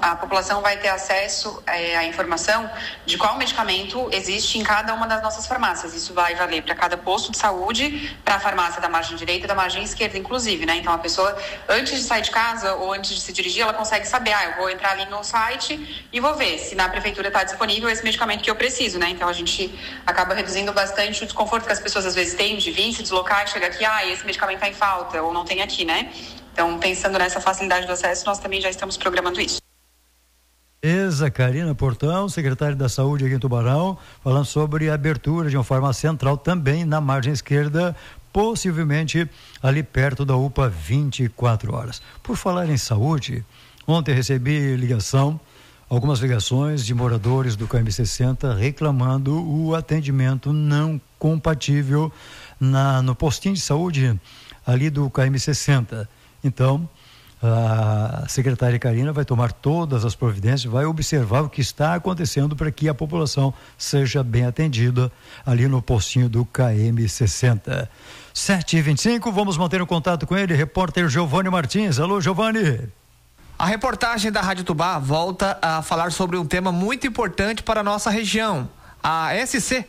a população vai ter acesso à informação de qual medicamento existe em cada uma das nossas farmácias. Isso vai valer para cada posto de saúde, para a farmácia da margem direita e da margem esquerda, inclusive, né? Então, a pessoa, antes de sair de casa ou antes de se dirigir, ela consegue saber, eu vou entrar ali no site e vou ver se na prefeitura está disponível esse medicamento que eu preciso, né? Então, a gente acaba reduzindo bastante o desconforto que as pessoas às vezes têm de vir, se deslocar e chegar aqui, esse medicamento está em falta ou não tem aqui, né? Então, pensando nessa facilidade do acesso, nós também já estamos programando isso. Karina Portão, secretária da Saúde aqui em Tubarão, falando sobre a abertura de uma farmácia central também na margem esquerda, possivelmente ali perto da UPA 24 horas. Por falar em saúde, ontem recebi algumas ligações de moradores do KM60 reclamando o atendimento não compatível no postinho de saúde ali do KM60. Então, a secretária Karina vai tomar todas as providências, vai observar o que está acontecendo para que a população seja bem atendida ali no postinho do KM60. 7h25, vamos manter o contato com ele, repórter Giovanni Martins. Alô, Giovanni. A reportagem da Rádio Tubá volta a falar sobre um tema muito importante para a nossa região. A SC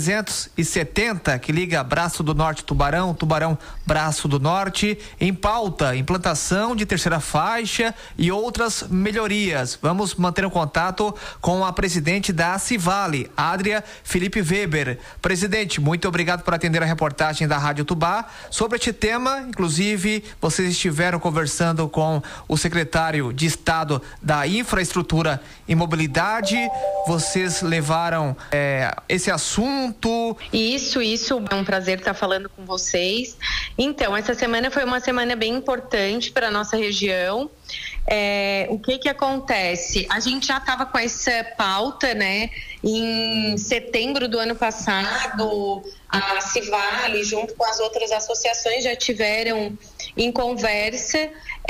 370, que liga Braço do Norte Tubarão, Tubarão Braço do Norte, em pauta, implantação de terceira faixa e outras melhorias. Vamos manter um contato com a presidente da Acivale, Adria Felipe Weber. Presidente, muito obrigado por atender a reportagem da Rádio Tubá sobre este tema. Inclusive, vocês estiveram conversando com o secretário de Estado da Infraestrutura e Mobilidade. Vocês levaram esse assunto. Isso, é um prazer estar falando com vocês. Então, essa semana foi uma semana bem importante para a nossa região. O que acontece? A gente já estava com essa pauta, né? Em setembro do ano passado, a Acivale, junto com as outras associações, já tiveram em conversa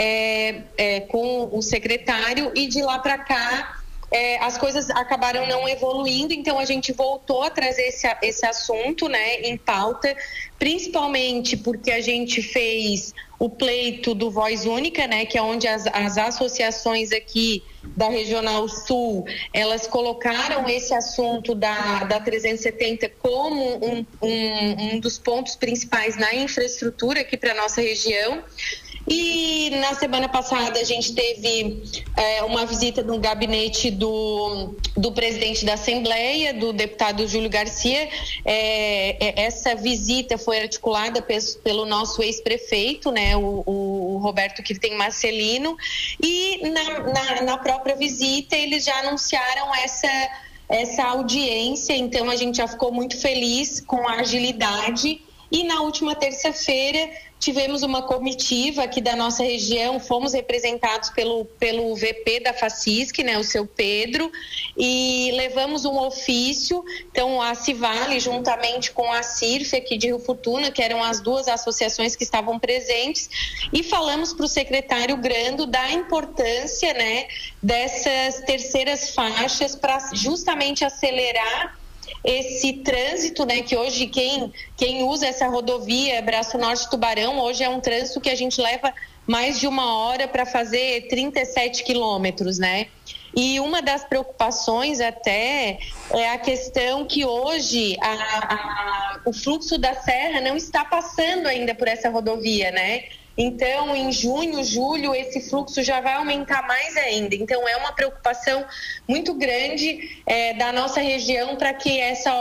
com o secretário, e de lá para cá as coisas acabaram não evoluindo, então a gente voltou a trazer esse assunto, né, em pauta, principalmente porque a gente fez o pleito do Voz Única, né, que é onde as associações aqui da Regional Sul, elas colocaram esse assunto da 370 como um dos pontos principais na infraestrutura aqui para a nossa região. E na semana passada a gente teve uma visita no gabinete do presidente da Assembleia, do deputado Júlio Garcia. Essa visita foi articulada pelo nosso ex-prefeito, né, o Roberto Kirten Marcelino, e na própria visita eles já anunciaram essa audiência, então a gente já ficou muito feliz com a agilidade. E na última terça-feira tivemos uma comitiva aqui da nossa região, fomos representados pelo VP da FACISC, né, o seu Pedro, e levamos um ofício. Então, a Acivale, juntamente com a CIRF aqui de Rio Fortuna, que eram as duas associações que estavam presentes, e falamos para o secretário Grando da importância, né, dessas terceiras faixas para justamente acelerar esse trânsito, né, que hoje quem usa essa rodovia Braço Norte Tubarão, hoje é um trânsito que a gente leva mais de 1 hora para fazer 37 quilômetros, né? E uma das preocupações até é a questão que hoje o fluxo da serra não está passando ainda por essa rodovia, né? Então, em junho, julho, esse fluxo já vai aumentar mais ainda. Então, é uma preocupação muito grande da nossa região para que essa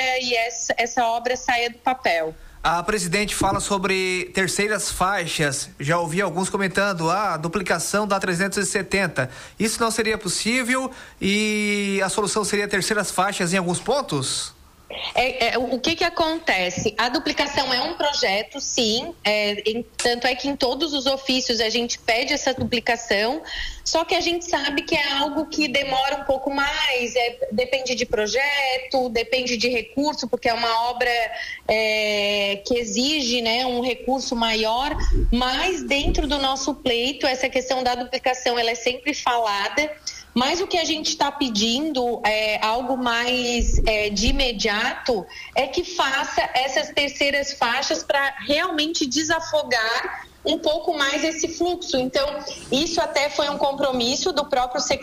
obra saia do papel. A presidente fala sobre terceiras faixas. Já ouvi alguns comentando a duplicação da 370. Isso não seria possível e a solução seria terceiras faixas em alguns pontos? O que acontece? A duplicação é um projeto, sim, tanto é que em todos os ofícios a gente pede essa duplicação, só que a gente sabe que é algo que demora um pouco mais, depende de projeto, depende de recurso, porque é uma obra que exige, né, um recurso maior, mas dentro do nosso pleito, essa questão da duplicação ela é sempre falada. Mas o que a gente está pedindo, algo mais de imediato, é que faça essas terceiras faixas para realmente desafogar um pouco mais esse fluxo. Então, isso até foi um compromisso do próprio